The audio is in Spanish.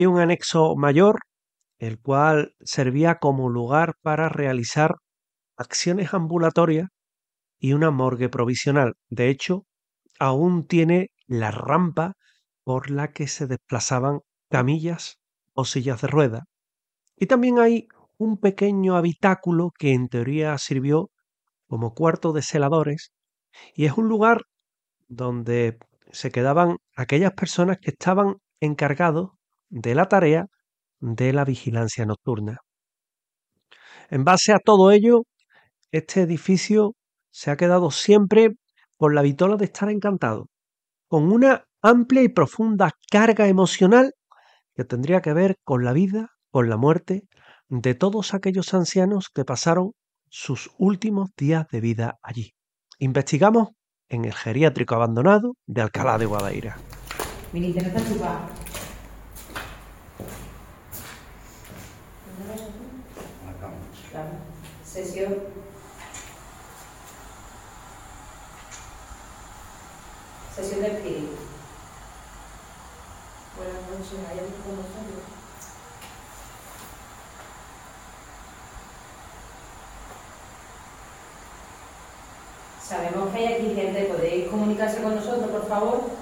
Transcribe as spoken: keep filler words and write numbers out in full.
y un anexo mayor, el cual servía como lugar para realizar acciones ambulatorias y una morgue provisional. De hecho, aún tiene la rampa por la que se desplazaban camillas o sillas de ruedas. Y también hay un pequeño habitáculo que en teoría sirvió como cuarto de celadores y es un lugar donde se quedaban aquellas personas que estaban encargados de la tarea de la vigilancia nocturna. En base a todo ello, este edificio se ha quedado siempre con la vitola de estar encantado, con una amplia y profunda carga emocional que tendría que ver con la vida, con la muerte de todos aquellos ancianos que pasaron sus últimos días de vida allí. Investigamos en el geriátrico abandonado de Alcalá de Guadaira. Mi internet está chupado. Claro. Sesión. Sesión del espíritu. Buenas noches, ¿hay algo con nosotros? Sabemos que hay aquí gente, ¿podéis comunicarse con nosotros, por favor?